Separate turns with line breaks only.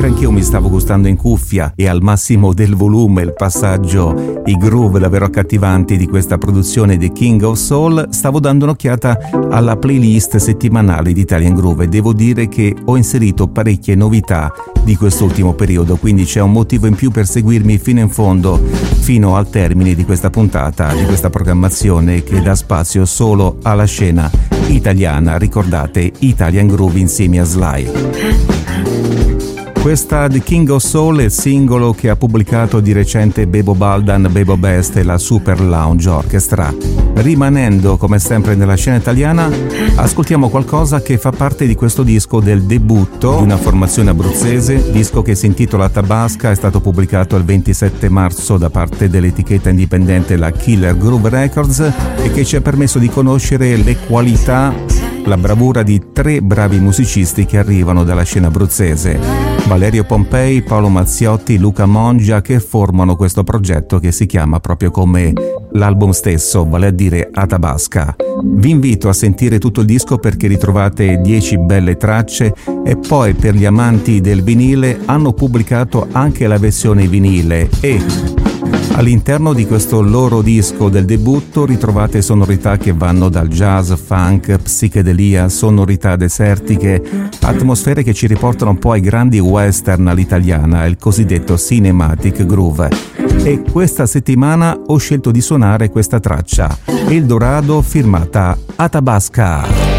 mentre anch'io mi stavo gustando in cuffia e al massimo del volume il passaggio, i groove davvero accattivanti di questa produzione di King of Soul, stavo dando un'occhiata alla playlist settimanale di Italian Groove e devo dire che ho inserito parecchie novità di quest'ultimo periodo, quindi c'è un motivo in più per seguirmi fino in fondo, fino al termine di questa puntata, di questa programmazione che dà spazio solo alla scena italiana. Ricordate, Italian Groove insieme a Sly. Questa The King of Soul è il singolo che ha pubblicato di recente Bebo Baldan, Bebo Best e la Super Lounge Orchestra. Rimanendo come sempre nella scena italiana, ascoltiamo qualcosa che fa parte di questo disco del debutto di una formazione abruzzese, disco che si intitola Tabasca, è stato pubblicato il 27 marzo da parte dell'etichetta indipendente la Killer Groove Records e che ci ha permesso di conoscere le qualità, la bravura di 3 bravi musicisti che arrivano dalla scena abruzzese: Valerio Pompei, Paolo Mazziotti, Luca Mongia, che formano questo progetto che si chiama proprio come l'album stesso, vale a dire Atabasca. Vi invito a sentire tutto il disco perché ritrovate 10 belle tracce e poi per gli amanti del vinile hanno pubblicato anche la versione vinile e all'interno di questo loro disco del debutto ritrovate sonorità che vanno dal jazz, funk, psichedelia, sonorità desertiche, atmosfere che ci riportano un po' ai grandi western all'italiana, il cosiddetto cinematic groove. E questa settimana ho scelto di suonare questa traccia, El Dorado firmata Atabasca.